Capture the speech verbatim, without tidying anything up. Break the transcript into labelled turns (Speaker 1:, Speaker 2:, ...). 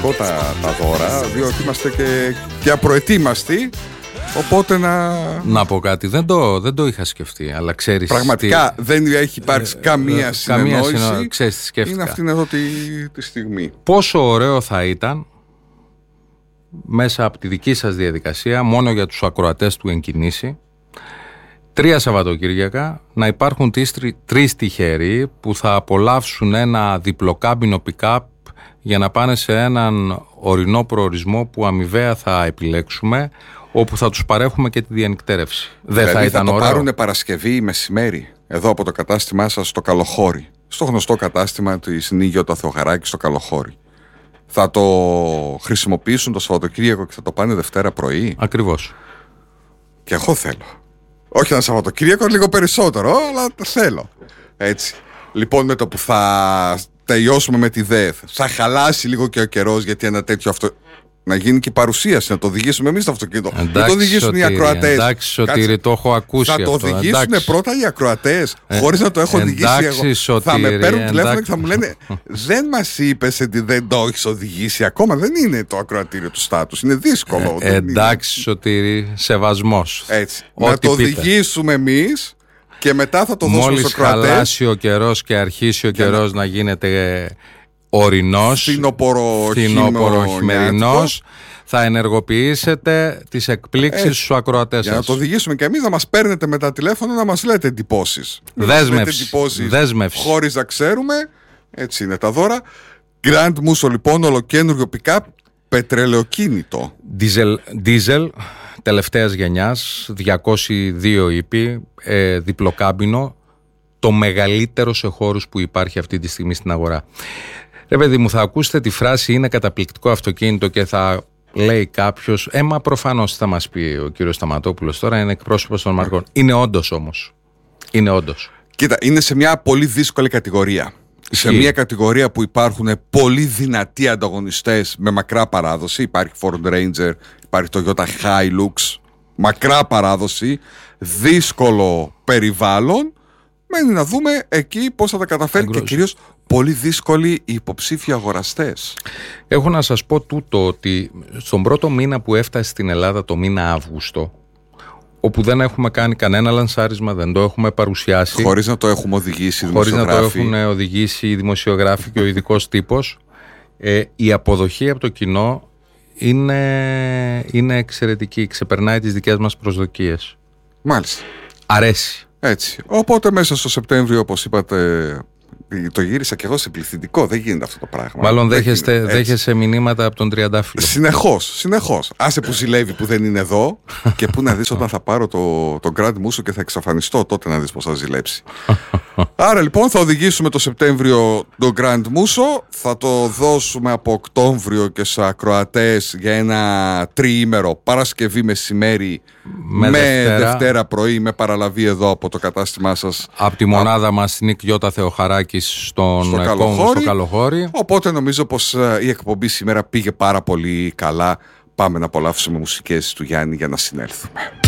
Speaker 1: σημαντικό τα, τα δώρα, διότι είμαστε και, και απροετοίμαστοι. Οπότε να...
Speaker 2: Να πω κάτι, δεν το, δεν το είχα σκεφτεί, αλλά ξέρεις...
Speaker 1: Πραγματικά
Speaker 2: τι...
Speaker 1: δεν έχει υπάρξει ε, καμία ε, συνεννόηση. Καμία συνεννόηση,
Speaker 2: ξέρεις τι σκέφτηκα.
Speaker 1: Είναι αυτήν εδώ τη, τη στιγμή.
Speaker 2: Πόσο ωραίο θα ήταν μέσα από τη δική σας διαδικασία, μόνο για τους ακροατές του Εγκινήσει, τρία Σαββατοκύριακα να υπάρχουν τρεις τυχεροί που θα απολαύσουν ένα διπλοκάμπινο pick-up για να πάνε σε έναν ορεινό προορισμό που αμοιβαία θα επιλέξουμε, όπου θα τους παρέχουμε και τη διανυκτέρευση. Δεν
Speaker 1: δηλαδή
Speaker 2: θα ήταν
Speaker 1: θα το
Speaker 2: ωραίο?
Speaker 1: Πάρουνε Παρασκευή μεσημέρι εδώ από το κατάστημά σας στο Καλοχώρι, στο γνωστό κατάστημα της Νίγητα Θεοχαράκη στο Καλοχώρι. Θα το χρησιμοποιήσουν το Σαββατοκύριακο και θα το πάνε Δευτέρα πρωί.
Speaker 2: Ακριβώς.
Speaker 1: Και εγώ θέλω. Όχι ένα Σαββατοκύριακο, λίγο περισσότερο, αλλά θέλω. Έτσι. Λοιπόν, με το που θα τελειώσουμε με τη ΔΕΘ, θα χαλάσει λίγο και ο καιρός, γιατί ένα τέτοιο αυτό. Να γίνει και η παρουσίαση, να το οδηγήσουμε εμείς το αυτοκίνητο.
Speaker 2: Εντάξει,
Speaker 1: να το οδηγήσουν
Speaker 2: Σωτήρη,
Speaker 1: οι ακροατές.
Speaker 2: Εντάξει, Σωτήρη, το έχω ακούσει.
Speaker 1: Θα το
Speaker 2: αυτό,
Speaker 1: οδηγήσουν
Speaker 2: εντάξει.
Speaker 1: πρώτα οι ακροατές, ε, χωρίς να το έχω οδηγήσει
Speaker 2: εντάξει,
Speaker 1: εγώ.
Speaker 2: Σωτήρη,
Speaker 1: θα με παίρνουν
Speaker 2: εντάξει.
Speaker 1: τηλέφωνο και θα μου λένε δεν μας είπες ότι δεν το έχεις οδηγήσει ακόμα. Δεν είναι το ακροατήριο του στάτους. Είναι δύσκολο.
Speaker 2: Ε, εντάξει, είναι... Σωτήρη, σεβασμός.
Speaker 1: Έτσι.
Speaker 2: Ό,
Speaker 1: να το
Speaker 2: πείτε.
Speaker 1: οδηγήσουμε εμείς και μετά θα το δώσουμε
Speaker 2: Μόλις
Speaker 1: στους ακροατές.
Speaker 2: Μόλις χαλάσει ο καιρός και αρχίσει ο καιρός να... να γίνεται ορεινός, φθινόπωρο-χειμερινός, θα ενεργοποιήσετε τις εκπλήξεις
Speaker 1: Έτσι,
Speaker 2: στους ακροατές σας.
Speaker 1: Για να το οδηγήσουμε και εμείς, να μας παίρνετε με τα τηλέφωνα να μας λέτε εντυπώσεις.
Speaker 2: Δέσμευση. Δέσμευση.
Speaker 1: Χωρίς να ξέρουμε. Έτσι είναι τα δώρα. Grand Musso λοιπόν, ολοκένουργιο pick-up, πετρελαιοκίνητο.
Speaker 2: Diesel, diesel τελευταίας γενιάς, διακόσιοι δύο ύπη, ε, διπλοκάμπινο, το μεγαλύτερο σε χώρους που υπάρχει αυτή τη στιγμή στην αγορά. Ρε παιδί μου, θα ακούσετε τη φράση είναι καταπληκτικό αυτοκίνητο και θα λέει κάποιος, ε, μα προφανώς θα μας πει ο κύριος Σταματόπουλος τώρα, είναι εκπρόσωπος των μαρκών. Είναι όντως όμως. Είναι όντως.
Speaker 1: Κοίτα, είναι σε μια πολύ δύσκολη κατηγορία. Σε μια κατηγορία που υπάρχουν πολύ δυνατοί ανταγωνιστές με μακρά παράδοση. Υπάρχει Ford Ranger, υπάρχει το Toyota Hilux, μακρά παράδοση, δύσκολο περιβάλλον. Μένει να δούμε εκεί πώς θα τα καταφέρει. Εγκρός. Και κυρίως πολύ δύσκολοι οι υποψήφοι αγοραστές.
Speaker 2: Έχω να σας πω τούτο, ότι στον πρώτο μήνα που έφτασε στην Ελλάδα, το μήνα Αύγουστο, όπου δεν έχουμε κάνει κανένα λανσάρισμα, δεν το έχουμε παρουσιάσει,
Speaker 1: χωρίς να το έχουμε οδηγήσει οι
Speaker 2: χωρίς
Speaker 1: δημοσιογράφοι,
Speaker 2: να το έχουν οδηγήσει οι δημοσιογράφοι και ο ειδικός τύπος, ε, η αποδοχή από το κοινό είναι, είναι εξαιρετική, ξεπερνάει τις δικές μας προσδοκίες.
Speaker 1: Μάλιστα.
Speaker 2: Αρέσει.
Speaker 1: Έτσι. Οπότε μέσα στο Σεπτέμβριο, όπως είπατε, το γύρισα και εγώ σε πληθυντικό. Δεν γίνεται αυτό το πράγμα.
Speaker 2: Μάλλον δέχεστε, δέχεσαι μηνύματα από τον Τριαντάφυλλο.
Speaker 1: Συνεχώς, συνεχώς. Άσε που ζηλεύει που δεν είναι εδώ και που να δεις όταν θα πάρω το, το Grand Musso και θα εξαφανιστώ, τότε να δεις πώς θα ζηλέψει. Άρα λοιπόν θα οδηγήσουμε το Σεπτέμβριο το Grand Musso, θα το δώσουμε από Οκτώβριο και σε ακροατές για ένα τριήμερο, Παρασκευή μεσημέρι με, με Δευτέρα. Δευτέρα πρωί, με παραλαβή εδώ από το κατάστημά σας.
Speaker 2: Από τη μονάδα α... μας Νίκητα Θεοχαράκη στον στο Καλοχώρι. στο Καλοχώρι.
Speaker 1: Οπότε νομίζω πως η εκπομπή σήμερα πήγε πάρα πολύ καλά. Πάμε να απολαύσουμε μουσικές του Γιάννη για να συνέλθουμε.